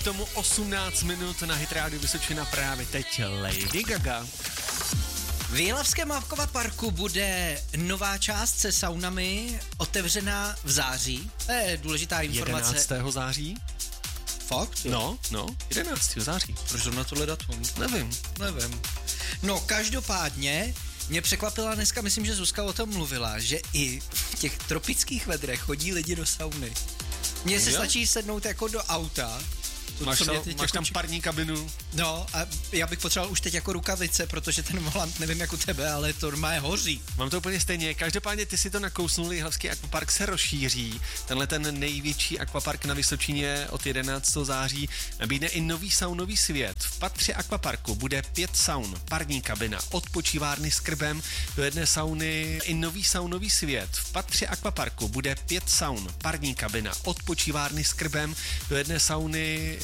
tomu 18 minut na Hit Radio Vysočina právě teď Lady Gaga. V Jihlavském akvaparku bude nová část se saunami otevřená v září. To je důležitá informace. 11. září? Fakt? No, 11. září. Proč zrovna tohle datum? Nevím. No, každopádně mě překvapila dneska, myslím, že Zuzka o tom mluvila, že i v těch tropických vedrech chodí lidi do sauny. Mně se stačí sednout jako do auta. Máš tam parní kabinu. No a já bych potřeboval už teď jako rukavice, protože ten volant, nevím jak u tebe, ale to normálně hoří. Mám to úplně stejně. Každopádně ty si to nakousnul, Jihlavský akvapark se rozšíří. Tenhle ten největší akvapark na Vysočině od 11. září nabídne i nový saunový svět. V patře akvaparku bude 5 saun, parní kabina, odpočívárny s krbem, do jedné sauny i nový saunový svět. V patře akvaparku bude 5 saun, parní kabina, odpočívárny s krbem, do jedné sauny